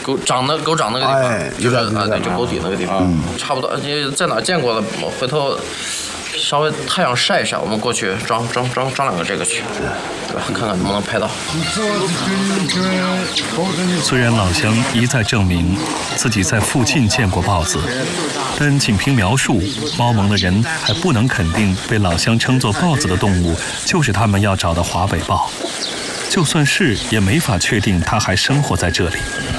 狗长那个地方， 哎， 就是对，就沟底那个地方，差不多。你在哪见过了？回头稍微太阳晒一晒，我们过去装两个这个去，对吧？看看能不能拍到。 虽然老乡一再证明自己在附近见过豹子，但仅凭描述，猫盟的人还不能肯定被老乡称作豹子的动物就是他们要找的华北豹。就算是，也没法确定它还生活在这里。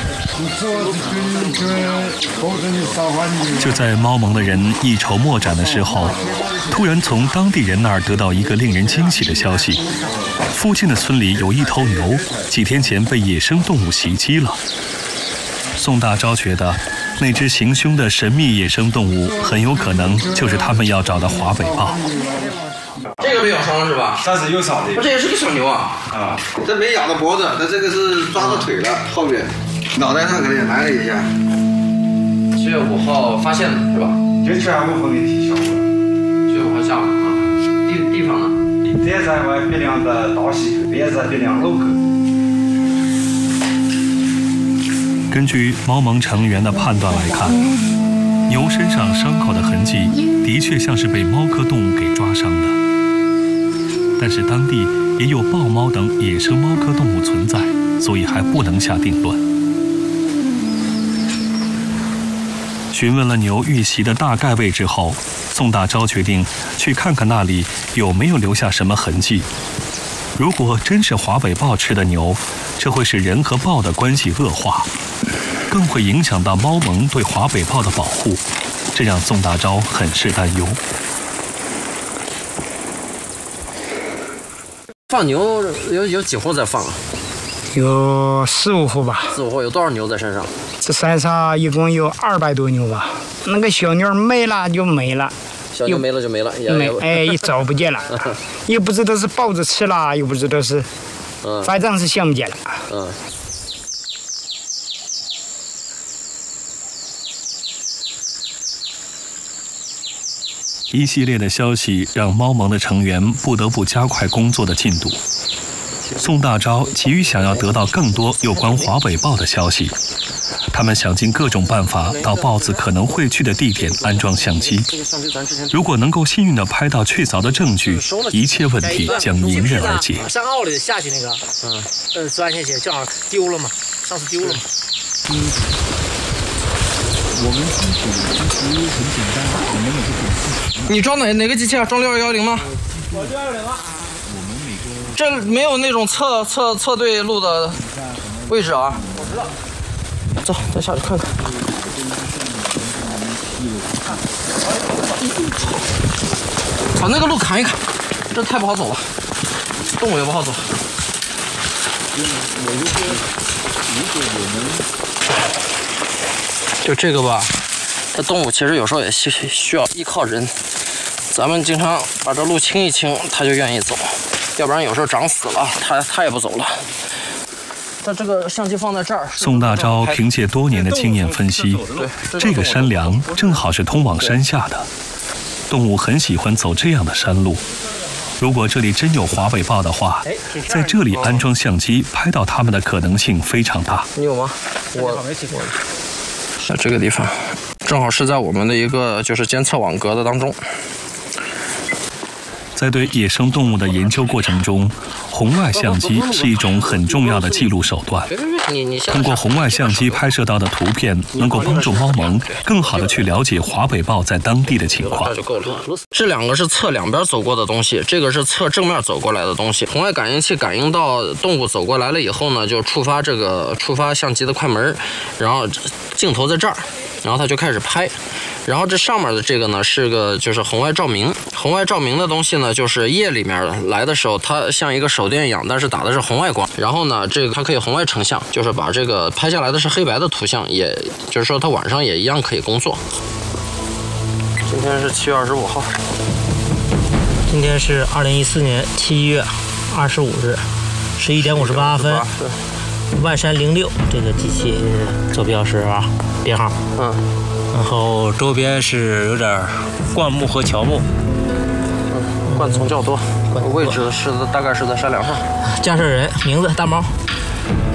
就在猫盟的人一筹莫展的时候，突然从当地人那儿得到一个令人惊喜的消息：附近的村里有一头牛，几天前被野生动物袭击了。宋大钊觉得，那只行凶的神秘野生动物很有可能就是他们要找的华北豹。 这个没咬伤是吧？ 但是有伤的。 这也是个小牛啊！ 啊， 这没咬到脖子，它这个是抓到腿了，后面脑袋上可能也来了一下。 7月5号发现的是吧？ 就7月5号那天下午。 7月5号下午啊。地方呢？ 这在外别梁的大溪口，别在别梁路口。 根据猫盟成员的判断来看，牛身上伤口的痕迹的确像是被猫科动物给抓伤的，但是当地也有豹猫等野生猫科动物存在，所以还不能下定论。询问了牛遇袭的大概位置后，宋大钊决定去看看那里有没有留下什么痕迹。如果真是华北豹吃的牛，这会使人和豹的关系恶化，更会影响到猫盟对华北豹的保护，这让宋大钊很是担忧。 放牛有几户在放啊？ 有4、5户吧。 4、5户，有多少牛在山上？ 这山上一共有200多牛吧。那个小牛没了就没了， 小牛没了就没了， 也找不见了，又不知道是豹子吃了，又不知道是，反正是想不见了。 一系列的消息让猫盟的成员不得不加快工作的进度。宋大钊急于想要得到更多有关华北豹的消息，他们想尽各种办法到豹子可能会去的地点安装相机。如果能够幸运地拍到确凿的证据，一切问题将迎刃而解。 上坳里下去那个，10万块钱正好丢了嘛，上次丢了嘛。 我们机组其实很简单，我们每个点。 你装哪个机器啊？装6210吗？ 我620啊。 我们每个这没有那种侧对路的位置啊。 我知道。 走，再下去看看。把那个路砍一砍，这太不好走了，动物也不好走。就这个吧，这动物其实有时候也需要依靠人。咱们经常把这路清一清，它就愿意走，要不然有时候长死了，它也不走了。但这个相机放在这儿。 宋大钊凭借多年的经验分析，这个山梁正好是通往山下的，动物很喜欢走这样的山路。如果这里真有华北豹的话，在这里安装相机拍到它们的可能性非常大。 你有吗？我在这个地方，正好是在我们的一个就是监测网格的当中。 在对野生动物的研究过程中，红外相机是一种很重要的记录手段。通过红外相机拍摄到的图片，能够帮助猫盟更好地去了解华北豹在当地的情况。 这两个是侧两边走过的东西，这个是侧正面走过来的东西。红外感应器感应到动物走过来了以后呢，就触发相机的快门，然后镜头在这儿，然后它就开始拍。然后这上面的这个呢是个就是红外照明，红外照明的东西呢就是夜里面来的时候，它像一个手电一样，但是打的是红外光。然后呢，这个它可以红外成像，就是把这个拍下来的是黑白的图像，也就是说它晚上也一样可以工作。今天是7月25号， 今天是2014年7月25日11点58分，万山06这个机器坐标是编号，然后周边是有点灌木和乔木， 灌丛较多，位置大概是在山梁上。 驾驶人名字大猫。